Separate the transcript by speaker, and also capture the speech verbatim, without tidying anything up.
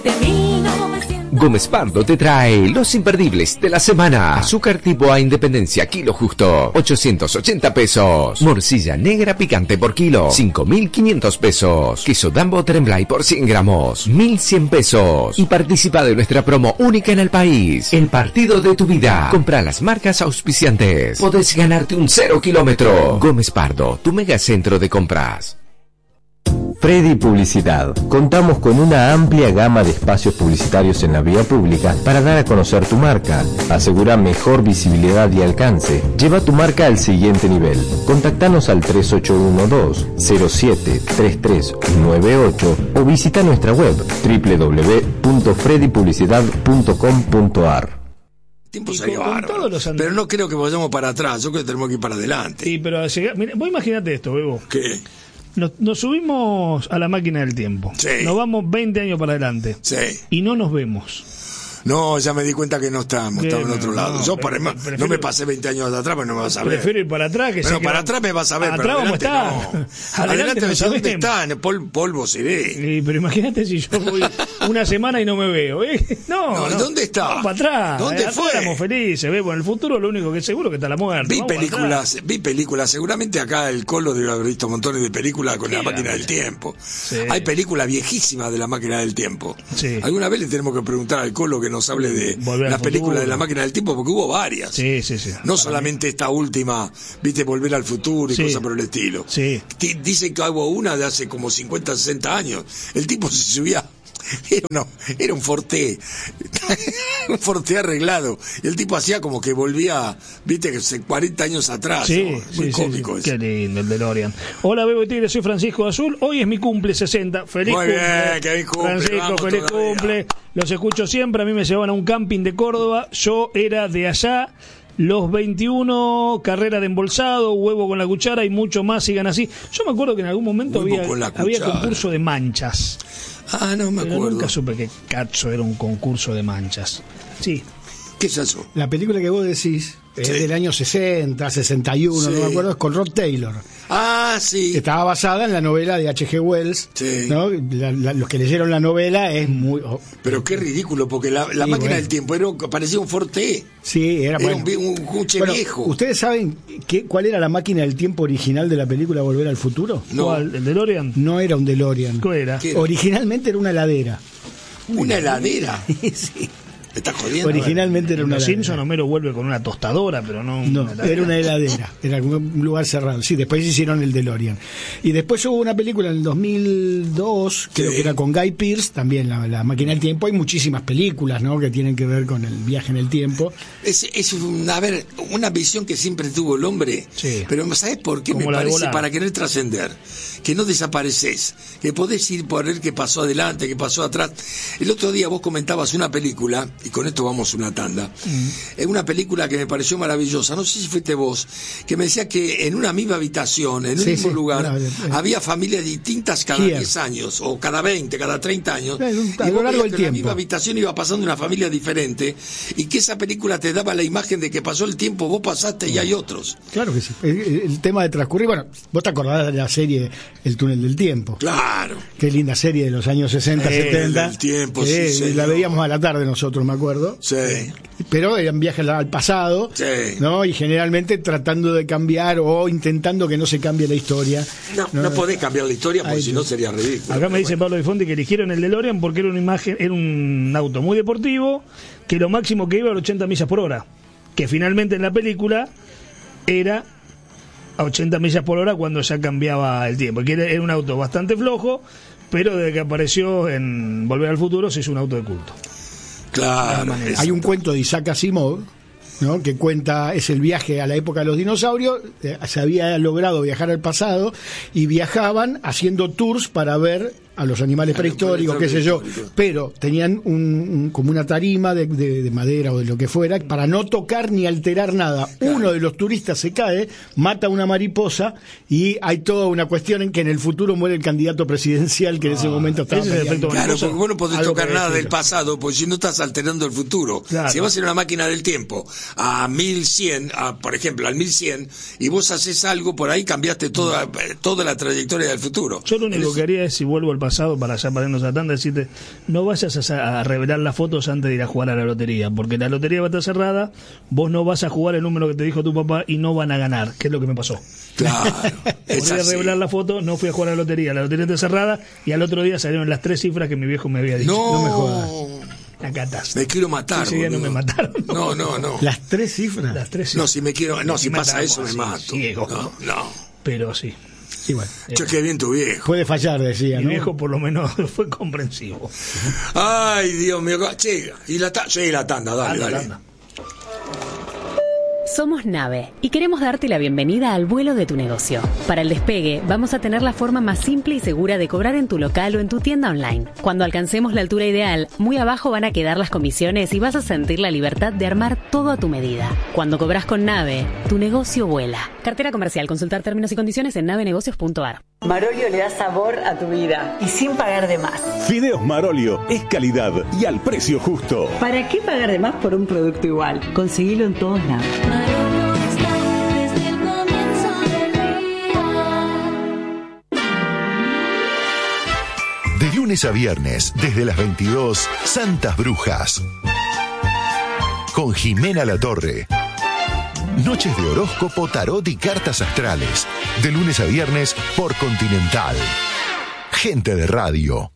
Speaker 1: De mí no me siento...
Speaker 2: Gómez Pardo te trae los imperdibles de la semana. Azúcar tipo A Independencia, kilo justo, ochocientos ochenta pesos. Morcilla negra picante por kilo, cinco mil quinientos pesos. Queso Dambo Tremblay por cien gramos, mil cien pesos. Y participa de nuestra promo única en el país. El partido de tu vida. Compra las marcas auspiciantes. Podés ganarte un cero kilómetro. Gómez Pardo, tu megacentro de compras.
Speaker 3: Freddy Publicidad. Contamos con una amplia gama de espacios publicitarios en la vía pública para dar a conocer tu marca. Asegura mejor visibilidad y alcance. Lleva tu marca al siguiente nivel. Contactanos al tres ocho uno dos cero siete tres tres nueve ocho o visita nuestra web doble u doble u doble u punto freddy publicidad punto com punto a r.
Speaker 4: Tiempo salió bárbaro, pero no creo que vayamos para atrás. Yo creo que tenemos que ir para adelante.
Speaker 5: Sí, pero mira, vos imaginate esto, Bebo.
Speaker 4: ¿Qué?
Speaker 5: Nos, nos subimos a la máquina del tiempo.
Speaker 4: Sí.
Speaker 5: Nos vamos veinte años para adelante.
Speaker 4: Sí.
Speaker 5: Y no nos vemos.
Speaker 4: No, ya me di cuenta que no estamos, estamos en otro
Speaker 5: no,
Speaker 4: lado. Yo
Speaker 5: pre-
Speaker 4: para,
Speaker 5: prefiero,
Speaker 4: no me pasé veinte años de atrás, pero no me vas a ver.
Speaker 5: Prefiero ir para atrás que
Speaker 4: Bueno,
Speaker 5: sé
Speaker 4: para
Speaker 5: que
Speaker 4: atrás me vas a ver,
Speaker 5: atrás
Speaker 4: pero
Speaker 5: vamos
Speaker 4: adelante
Speaker 5: a estar.
Speaker 4: no.
Speaker 5: Adelante
Speaker 4: Adelante
Speaker 5: no
Speaker 4: me sé dónde
Speaker 5: sabemos.
Speaker 4: está, en pol, polvo se ve.
Speaker 5: Sí, pero imagínate si yo voy una semana y no me veo. ¿eh? No,
Speaker 4: No,
Speaker 5: no.
Speaker 4: ¿dónde está?
Speaker 5: Vamos para atrás.
Speaker 4: ¿Dónde
Speaker 5: Atrás
Speaker 4: fue?
Speaker 5: Estamos felices, Bebo. En el futuro lo único que es seguro que está la muerte.
Speaker 4: Vi
Speaker 5: Vamos para
Speaker 4: películas,
Speaker 5: atrás.
Speaker 4: vi películas, seguramente acá el Colo debe haber visto montones de películas con
Speaker 5: Sí,
Speaker 4: la máquina
Speaker 5: la-
Speaker 4: del tiempo.
Speaker 5: Sí.
Speaker 4: Hay películas viejísimas de la máquina del tiempo.
Speaker 5: Sí.
Speaker 4: Alguna vez le tenemos que preguntar al Colo que nos hable de
Speaker 5: Volver al
Speaker 4: las películas
Speaker 5: futuro.
Speaker 4: de la máquina del tiempo, porque hubo varias.
Speaker 5: Sí, sí, sí.
Speaker 4: No solamente esta última, viste, Volver al Futuro y
Speaker 5: Sí.
Speaker 4: cosas por el estilo.
Speaker 5: Sí.
Speaker 4: Ti- Dicen que hubo una de hace como cincuenta, sesenta años. El tipo se subía, era, una- era un forte, un forte arreglado. Y el tipo hacía como que volvía, viste, que hace cuarenta años atrás.
Speaker 5: Sí,
Speaker 4: ¿no?
Speaker 5: sí,
Speaker 4: Muy
Speaker 5: sí,
Speaker 4: cómico
Speaker 5: sí.
Speaker 4: eso.
Speaker 5: Qué lindo el DeLorean. Hola, Bebo y Tigre, soy Francisco de Azul. Hoy es mi cumple sesenta. Feliz
Speaker 4: Muy
Speaker 5: cumple.
Speaker 4: bien, que feliz cumple,
Speaker 5: Francisco,
Speaker 4: vamos
Speaker 5: feliz
Speaker 4: todavía.
Speaker 5: cumple. Los escucho siempre. A mí me llevaban a un camping de Córdoba. Yo era de allá. Los veintiuno, carrera de embolsado, huevo con la cuchara y mucho más, sigan así. Yo me acuerdo que en algún momento
Speaker 4: Huevo
Speaker 5: había,
Speaker 4: con la
Speaker 5: había
Speaker 4: cuchara.
Speaker 5: concurso de manchas.
Speaker 4: Ah, no me
Speaker 5: Pero
Speaker 4: acuerdo.
Speaker 5: nunca supe que Cacho era un concurso de manchas. Sí.
Speaker 4: ¿Qué es eso?
Speaker 6: La película que vos decís es
Speaker 4: Sí.
Speaker 6: del año sesenta, sesenta y uno,
Speaker 4: Sí.
Speaker 6: no me acuerdo, es con Rod Taylor.
Speaker 4: Ah, sí.
Speaker 6: Estaba basada en la novela de H G. Wells.
Speaker 4: Sí.
Speaker 6: ¿No? La- la- los que leyeron la novela es muy... oh,
Speaker 4: Pero qué ridículo, porque la, la
Speaker 6: Sí,
Speaker 4: máquina
Speaker 6: bueno.
Speaker 4: del tiempo era, parecía un Forte.
Speaker 6: sí, era,
Speaker 4: Era
Speaker 6: bueno.
Speaker 4: un, vie- un cuche
Speaker 6: Bueno,
Speaker 4: viejo.
Speaker 6: ¿ustedes saben qué, cuál era la máquina del tiempo original de la película Volver al Futuro?
Speaker 4: No.
Speaker 5: ¿Cuál? ¿El DeLorean?
Speaker 6: No era un DeLorean.
Speaker 5: ¿Cuál era?
Speaker 4: ¿Qué era?
Speaker 6: Originalmente era una heladera.
Speaker 4: Una heladera.
Speaker 6: Sí.
Speaker 4: ¿Me estás jodiendo?
Speaker 6: Originalmente era una
Speaker 5: Los
Speaker 6: heladera.
Speaker 5: Simpson Homero vuelve con una tostadora, pero no...
Speaker 6: No,
Speaker 5: una
Speaker 6: era una heladera, era un lugar cerrado. Sí, después hicieron el DeLorean. Y después hubo una película en el dos mil dos, creo
Speaker 4: Sí.
Speaker 6: que era con Guy Pearce, también la, la máquina del tiempo. Hay muchísimas películas, ¿no?, que tienen que ver con el viaje en el tiempo.
Speaker 4: Es, es una, a ver, una visión que siempre tuvo el hombre.
Speaker 5: Sí.
Speaker 4: Pero ¿sabes por qué?
Speaker 5: Como
Speaker 4: Me
Speaker 5: la de
Speaker 4: parece
Speaker 5: volar.
Speaker 4: para querer trascender. Que no desapareces. Que podés ir por ver qué pasó adelante, qué pasó atrás. El otro día vos comentabas una película, y con esto vamos a una tanda.
Speaker 5: Mm.
Speaker 4: Es una película que me pareció maravillosa. No sé si fuiste vos, que me decía que en una misma habitación, en un
Speaker 6: Sí,
Speaker 4: mismo
Speaker 6: sí,
Speaker 4: lugar,
Speaker 6: no, eh,
Speaker 4: había familias distintas cada
Speaker 6: Here.
Speaker 4: diez años, o cada veinte, cada treinta años.
Speaker 6: Eh, un- a
Speaker 4: y
Speaker 6: lo
Speaker 4: vos
Speaker 6: largo
Speaker 4: veías
Speaker 6: del
Speaker 4: que en la
Speaker 6: tiempo.
Speaker 4: misma habitación iba pasando una familia diferente, y que esa película te daba la imagen de que pasó el tiempo, vos pasaste y hay otros.
Speaker 6: Claro que sí. El, el tema de transcurrir, bueno, vos te acordás de la serie El túnel del tiempo.
Speaker 4: Claro.
Speaker 6: Qué linda serie de los años sesenta,
Speaker 4: El
Speaker 6: setenta.
Speaker 4: del tiempo,
Speaker 6: que
Speaker 4: sí, señor.
Speaker 6: la veíamos a la tarde nosotros, me acuerdo.
Speaker 4: Sí.
Speaker 6: Pero eran viajes al pasado,
Speaker 4: Sí.
Speaker 6: ¿no? Y generalmente tratando de cambiar o intentando que no se cambie la historia.
Speaker 4: No, no podés cambiar la historia porque
Speaker 6: Ay,
Speaker 4: si
Speaker 6: Dios.
Speaker 4: no sería ridículo.
Speaker 5: Acá me
Speaker 4: pero
Speaker 5: dice
Speaker 4: bueno.
Speaker 5: Pablo Di Fonti que eligieron el DeLorean porque era una imagen, era un auto muy deportivo, que lo máximo que iba era ochenta millas por hora, que finalmente en la película era a ochenta millas por hora cuando ya cambiaba el tiempo, que era, era un auto bastante flojo, pero desde que apareció en Volver al Futuro se hizo un auto de culto.
Speaker 4: Claro.
Speaker 6: Hay un cuento de Isaac Asimov, ¿no?, que cuenta, es el viaje a la época de los dinosaurios. eh, se había logrado viajar al pasado y viajaban haciendo tours para ver a los animales
Speaker 4: A los
Speaker 6: prehistóricos, qué sé yo,
Speaker 4: prehistóricos.
Speaker 6: pero tenían un, un- como una tarima de, de- de madera o de lo que fuera para no tocar ni alterar nada. Uno de los turistas se cae, mata a una mariposa y hay toda una cuestión en que en el futuro muere el candidato presidencial que en ese momento estaba
Speaker 5: ese es el
Speaker 6: peleando.
Speaker 5: efecto
Speaker 4: Claro, porque vos no podés
Speaker 6: Algo
Speaker 4: tocar
Speaker 6: por el
Speaker 4: nada del
Speaker 6: estilo.
Speaker 4: pasado, porque si no estás alterando el futuro.
Speaker 5: Claro.
Speaker 4: Si vas en una máquina del tiempo a mil cien, a, por ejemplo, al mil cien, y vos haces algo, por ahí cambiaste toda, toda la trayectoria del futuro.
Speaker 5: Yo lo único
Speaker 4: Es-
Speaker 5: que haría es, si vuelvo al pasado, para allá pariéndose a tanda, decirte, no vayas a, a revelar las fotos antes de ir a jugar a la lotería, porque la lotería va a estar cerrada, vos no vas a jugar el número que te dijo tu papá y no van a ganar, que es lo que me pasó.
Speaker 4: Claro,
Speaker 5: es Por ir a revelar la foto, no fui a jugar a la lotería, la lotería está cerrada, y al otro día salieron las tres cifras que mi viejo me había dicho.
Speaker 4: No,
Speaker 5: no me jodas. La catástrofe.
Speaker 4: Me quiero matar.
Speaker 5: Ese día no me mataron.
Speaker 4: No, no, no.
Speaker 6: Las tres cifras.
Speaker 5: Las tres cifras.
Speaker 4: No, si me quiero, no, si
Speaker 5: me
Speaker 4: pasa
Speaker 5: matamos,
Speaker 4: eso me
Speaker 5: sí,
Speaker 4: mato.
Speaker 5: ciego.
Speaker 4: No, no.
Speaker 5: Pero sí.
Speaker 6: Y bueno,
Speaker 4: Che, qué bien tu viejo.
Speaker 6: puede fallar, decía,
Speaker 5: Mi
Speaker 6: ¿no?
Speaker 5: viejo por lo menos fue comprensivo.
Speaker 4: Ay, Dios mío. Che, y la tanda, sí, la tanda, dale,
Speaker 5: Anda,
Speaker 4: dale.
Speaker 5: anda.
Speaker 1: Somos Nave y queremos darte la bienvenida al vuelo de tu negocio. Para el despegue, vamos a tener la forma más simple y segura de cobrar en tu local o en tu tienda online. Cuando alcancemos la altura ideal, muy abajo van a quedar las comisiones y vas a sentir la libertad de armar todo a tu medida. Cuando cobras con Nave, tu negocio vuela. Cartera comercial. Consultar términos y condiciones en navenegocios punto ar.
Speaker 7: Marolio le da sabor a tu vida y sin pagar de más.
Speaker 8: Fideos Marolio es calidad y al precio justo.
Speaker 7: ¿Para qué pagar de más por un producto igual? Conseguilo en todos lados.
Speaker 9: Marolio está desde el comienzo del día.
Speaker 10: De lunes a viernes, desde las veintidós, Santas Brujas. Con Jimena Latorre. Noches de horóscopo, tarot y cartas astrales. De lunes a viernes por Continental. Gente de radio.